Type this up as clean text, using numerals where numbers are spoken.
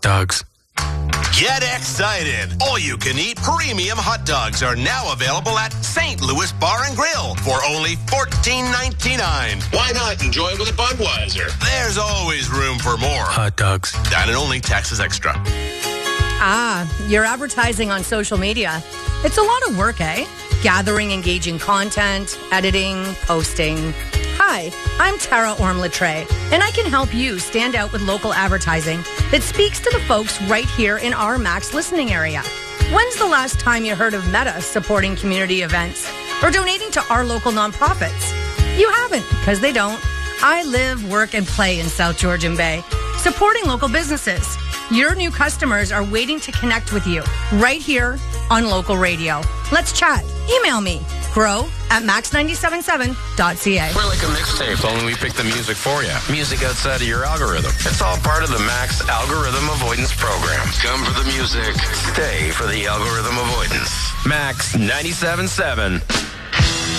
dogs. Get excited! All-you-can-eat premium hot dogs are now available at St. Louis Bar and Grill for only $14.99. Why not enjoy it with a Budweiser? There's always room for more. Hot dogs. That and only taxes extra. You're advertising on social media. It's a lot of work, eh? Gathering engaging content, editing, posting. Hi, I'm Tara Orm-Latre, and I can help you stand out with local advertising that speaks to the folks right here in our Max listening area. When's the last time you heard of Meta supporting community events or donating to our local nonprofits? You haven't, because they don't. I live, work, and play in South Georgian Bay, supporting local businesses. Your new customers are waiting to connect with you right here on local radio. Let's chat. Email me, grow@max977.ca. We're like a mixtape, only we pick the music for you. Music outside of your algorithm. It's all part of the Max Algorithm Avoidance Program. Come for the music. Stay for the algorithm avoidance. Max 97.7.